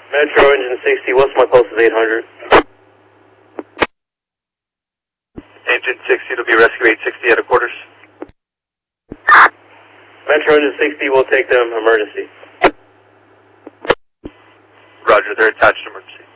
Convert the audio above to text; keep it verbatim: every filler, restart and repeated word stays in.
Metro engine sixty, what's my pulse is eight hundred? Engine sixty, it'll be rescue eight sixty at a quarters. Metro engine sixty, we'll take them emergency. Roger, they're attached to emergency.